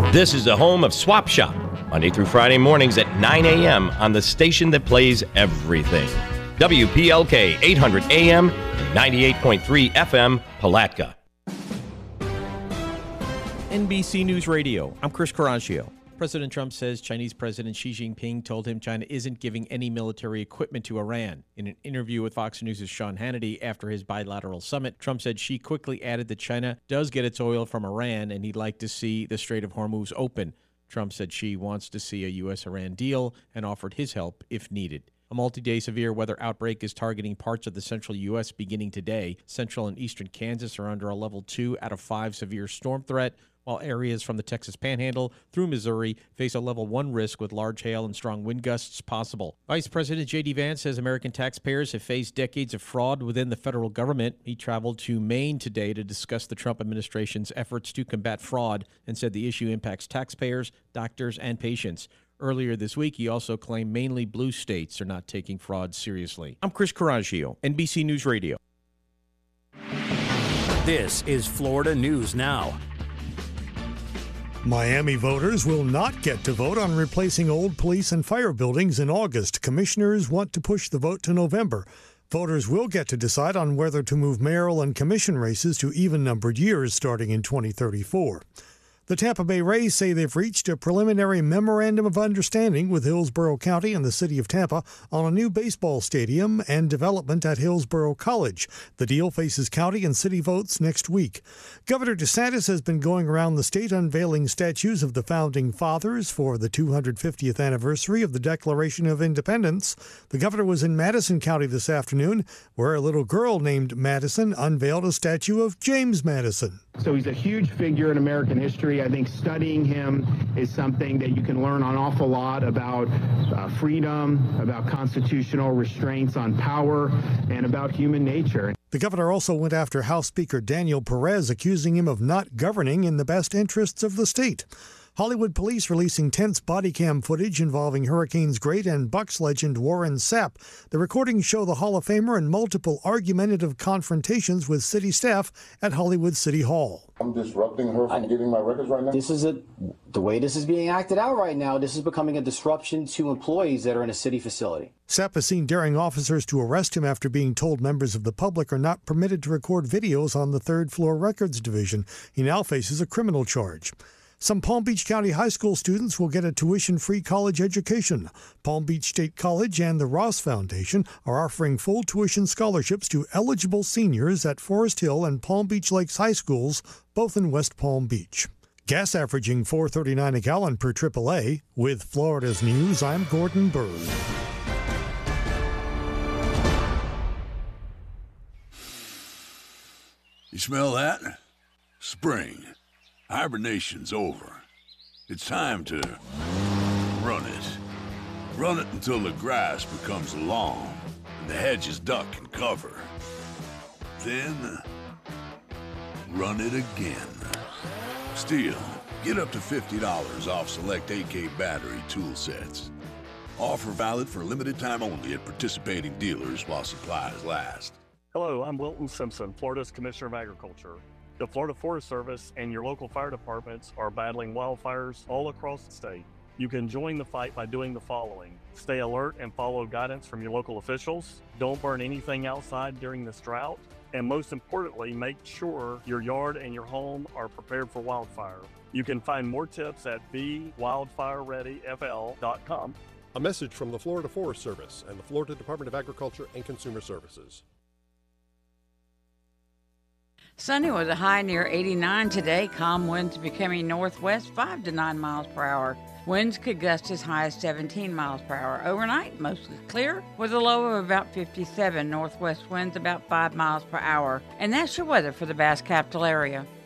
This is the home of Swap Shop, Monday through Friday mornings at 9 a.m. on the station that plays everything. WPLK 800 AM and 98.3 FM, Palatka. NBC News Radio, I'm Chris Carragio. President Trump says Chinese President Xi Jinping told him China isn't giving any military equipment to Iran. In an interview with Fox News' Sean Hannity after his bilateral summit, Trump said Xi quickly added that China does get its oil from Iran and he'd like to see the Strait of Hormuz open. Trump said Xi wants to see a U.S.-Iran deal and offered his help if needed. A multi-day severe weather outbreak is targeting parts of the central U.S. beginning today. Central and eastern Kansas are under a level 2 out of 5 severe storm threat, while areas from the Texas Panhandle through Missouri face a level 1 risk with large hail and strong wind gusts possible. Vice President J.D. Vance says American taxpayers have faced decades of fraud within the federal government. He traveled to Maine today to discuss the Trump administration's efforts to combat fraud and said the issue impacts taxpayers, doctors, and patients. Earlier this week, he also claimed mainly blue states are not taking fraud seriously. I'm Chris Carragio, NBC News Radio. This is Florida News Now. Miami voters will not get to vote on replacing old police and fire buildings in August. Commissioners want to push the vote to November. Voters will get to decide on whether to move mayoral and commission races to even-numbered years starting in 2034. The Tampa Bay Rays say they've reached a preliminary memorandum of understanding with Hillsborough County and the city of Tampa on a new baseball stadium and development at Hillsborough College. The deal faces county and city votes next week. Governor DeSantis has been going around the state unveiling statues of the Founding Fathers for the 250th anniversary of the Declaration of Independence. The governor was in Madison County this afternoon, where a little girl named Madison unveiled a statue of James Madison. So he's a huge figure in American history. I think studying him is something that you can learn an awful lot about freedom, about constitutional restraints on power, and about human nature. The governor also went after House Speaker Daniel Perez, accusing him of not governing in the best interests of the state. Hollywood police releasing tense body cam footage involving Hurricanes great and Bucs legend Warren Sapp. The recordings show the Hall of Famer in multiple argumentative confrontations with city staff at Hollywood City Hall. I'm disrupting her from getting my records right now? The way this is being acted out right now, this is becoming a disruption to employees that are in a city facility. Sapp is seen daring officers to arrest him after being told members of the public are not permitted to record videos on the third-floor records division. He now faces a criminal charge. Some Palm Beach County high school students will get a tuition-free college education. Palm Beach State College and the Ross Foundation are offering full tuition scholarships to eligible seniors at Forest Hill and Palm Beach Lakes High Schools, both in West Palm Beach. Gas averaging $4.39 a gallon per AAA. With Florida's News, I'm Gordon Bird. You smell that? Spring. Hibernation's over. It's time to run it. Run it until the grass becomes long and the hedges duck and cover. Then, run it again. Still, get up to $50 off select AK battery tool sets. Offer valid for a limited time only at participating dealers while supplies last. Hello, I'm Wilton Simpson, Florida's Commissioner of Agriculture. The Florida Forest Service and your local fire departments are battling wildfires all across the state. You can join the fight by doing the following. Stay alert and follow guidance from your local officials. Don't burn anything outside during this drought. And most importantly, make sure your yard and your home are prepared for wildfire. You can find more tips at bewildfirereadyfl.com. A message from the Florida Forest Service and the Florida Department of Agriculture and Consumer Services. Sunny with a high near 89 today. Calm winds becoming northwest 5 to 9 miles per hour. Winds could gust as high as 17 miles per hour. Overnight, mostly clear with a low of about 57. Northwest winds about 5 miles per hour. And that's your weather for the Bass Capital area.